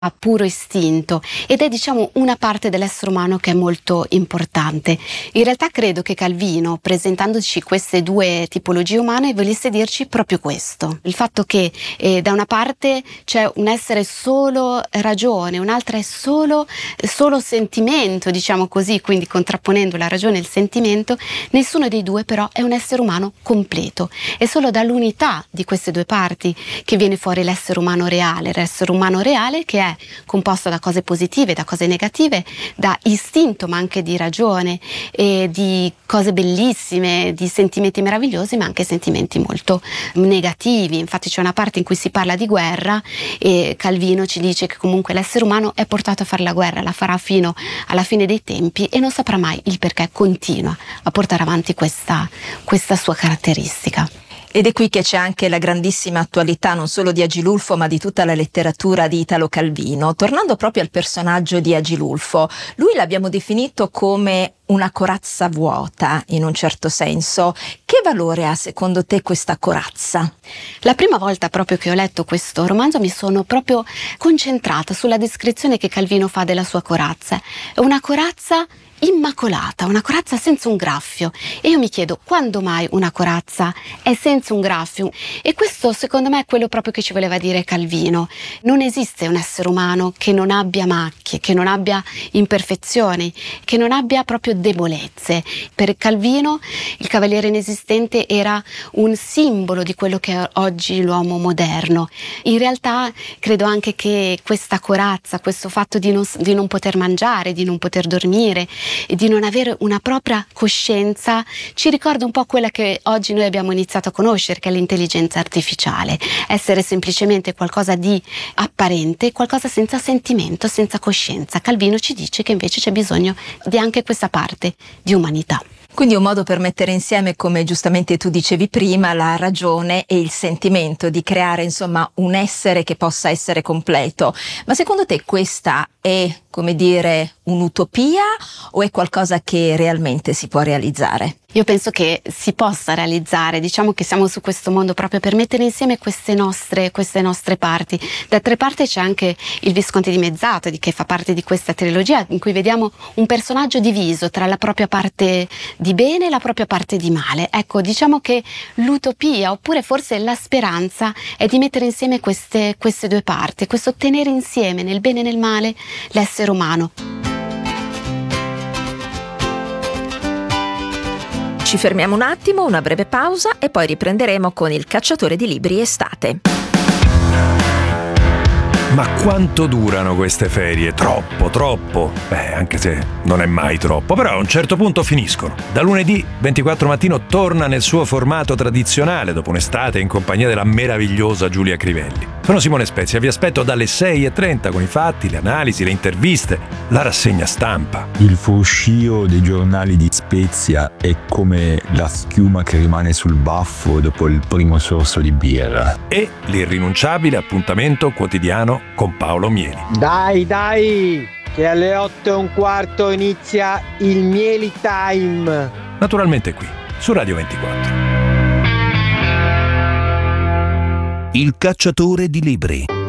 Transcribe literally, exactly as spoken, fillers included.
a puro istinto, ed è diciamo una parte dell'essere umano che è molto importante. In realtà credo che Calvino, presentandoci queste due tipologie umane, volesse dirci proprio questo: il fatto che eh, da una parte c'è un essere solo ragione, un'altra è solo, solo sentimento, diciamo così, quindi contrapponendo la ragione e il sentimento. Nessuno dei due però è un essere umano completo, è solo dall'unità di queste due parti che viene fuori l'essere umano reale, l'essere umano reale che è composto da cose positive, da cose negative, da istinto ma anche di ragione, e di cose bellissime, di sentimenti meravigliosi ma anche sentimenti molto negativi. Infatti c'è una parte in cui si parla di guerra e Calvino ci dice che comunque l'essere umano è portato a fare la guerra, la farà fino alla fine dei tempi e non saprà mai il perché continua a portare avanti questa, questa sua caratteristica. Ed è qui che c'è anche la grandissima attualità non solo di Agilulfo ma di tutta la letteratura di Italo Calvino. Tornando proprio al personaggio di Agilulfo, lui l'abbiamo definito come una corazza vuota in un certo senso. Che valore ha secondo te questa corazza? La prima volta proprio che ho letto questo romanzo mi sono proprio concentrata sulla descrizione che Calvino fa della sua corazza. È una corazza immacolata, una corazza senza un graffio, e io mi chiedo quando mai una corazza è senza un graffio, e questo secondo me è quello proprio che ci voleva dire Calvino. Non esiste un essere umano che non abbia macchie, che non abbia imperfezioni, che non abbia proprio debolezze. Per Calvino il cavaliere inesistente era un simbolo di quello che è oggi l'uomo moderno. In realtà credo anche che questa corazza, questo fatto di non, di non poter mangiare, di non poter dormire e di non avere una propria coscienza ci ricorda un po' quella che oggi noi abbiamo iniziato a conoscere, che è l'intelligenza artificiale. Essere semplicemente qualcosa di apparente, qualcosa senza sentimento, senza coscienza. Calvino ci dice che invece c'è bisogno di anche questa parte di umanità. Quindi un modo per mettere insieme, come giustamente tu dicevi prima, la ragione e il sentimento, di creare insomma un essere che possa essere completo. Ma secondo te questa è, come dire, un'utopia o è qualcosa che realmente si può realizzare? Io penso che si possa realizzare, diciamo che siamo su questo mondo proprio per mettere insieme queste nostre, queste nostre parti. D'altra parte c'è anche il Visconte di Mezzato, di, che fa parte di questa trilogia, in cui vediamo un personaggio diviso tra la propria parte di bene e la propria parte di male. Ecco, diciamo che l'utopia, oppure forse la speranza, è di mettere insieme queste, queste due parti, questo tenere insieme nel bene e nel male l'essere umano. Ci fermiamo un attimo, una breve pausa e poi riprenderemo con il Cacciatore di libri estate. Ma quanto durano queste ferie? Troppo, troppo. Beh, anche se non è mai troppo, però a un certo punto finiscono. Da lunedì ventiquattro mattino torna nel suo formato tradizionale dopo un'estate in compagnia della meravigliosa Giulia Crivelli. Sono Simone Spezia, vi aspetto dalle sei e trenta con i fatti, le analisi, le interviste, la rassegna stampa. Il fruscio dei giornali di Spezia è come la schiuma che rimane sul baffo dopo il primo sorso di birra. E l'irrinunciabile appuntamento quotidiano con Paolo Mieli. Dai, dai, che alle otto e un quarto inizia il Mieli Time. Naturalmente qui, su Radio ventiquattro. Il Cacciatore di libri.